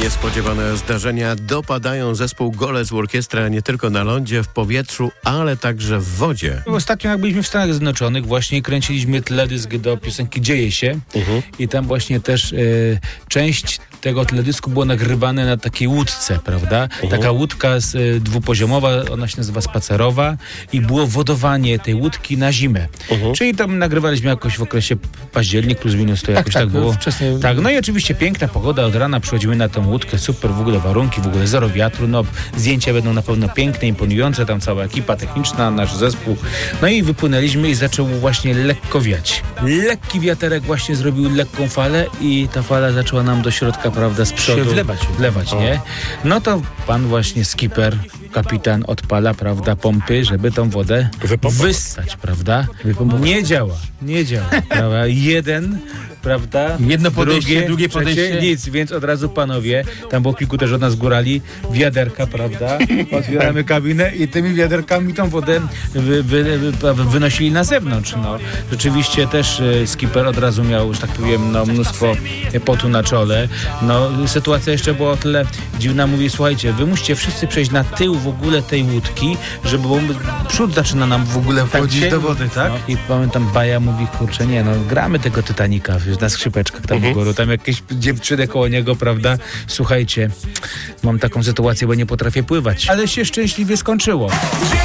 Niespodziewane zdarzenia dopadają zespół Golec Orkiestra nie tylko na lądzie, w powietrzu, ale także w wodzie. Ostatnio jak byliśmy w Stanach Zjednoczonych, właśnie kręciliśmy teledysk do piosenki Dzieje się i tam właśnie też część tego teledysku było nagrywane na takiej łódce, prawda? Taka łódka dwupoziomowa, ona się nazywa spacerowa i było wodowanie tej łódki na zimę. Czyli tam nagrywaliśmy jakoś w okresie październik plus minus, to jakoś tak było. Wcześniej. Tak, no i oczywiście piękna pogoda, od rana przychodzimy na tę łódkę, super w ogóle warunki, w ogóle zero wiatru, no zdjęcia będą na pewno piękne, imponujące, tam cała ekipa techniczna, nasz zespół. No i wypłynęliśmy i zaczął właśnie lekko wiać. Lekki wiaterek właśnie zrobił lekką falę i ta fala zaczęła nam do środka, prawda, z przodu Się wlewać, nie? No to pan właśnie skipper, kapitan odpala, prawda, pompy, żeby tą wodę wyssać, prawda? Nie działa, prawda? Jeden, prawda? Jedno podejście, drugie trzecie, podejście. nic, więc od razu panowie, tam było kilku też od nas górali, wiaderka, prawda? Otwieramy kabinę i tymi wiaderkami tą wodę wynosili na zewnątrz, no. Rzeczywiście też skipper od razu miał, że tak powiem, no, mnóstwo potu na czole. No, sytuacja jeszcze była o tyle dziwna, mówi, słuchajcie, wy musicie wszyscy przejść na tył w ogóle tej łódki, żeby bo przód zaczyna nam w ogóle wchodzić do wody, tak? No, i pamiętam, Baja mówi, kurczę, nie, no, gramy tego Titanica, wiesz, na skrzypeczkach tam w górę, tam jakieś dziewczyny koło niego, prawda? Słuchajcie, mam taką sytuację, bo nie potrafię pływać. Ale się szczęśliwie skończyło.